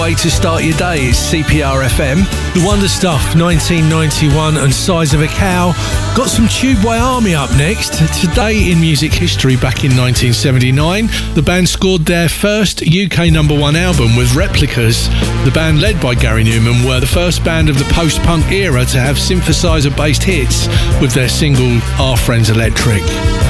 Way to start your day is CPR FM. The Wonder Stuff, 1991 and Size of a Cow. Got some Tubeway Army up next. Today in music history, back in 1979, the band scored their first UK #1 album with Replicas. The band, led by Gary Newman, were the first band of the post-punk era to have synthesizer-based hits with their single Our Friends Electric.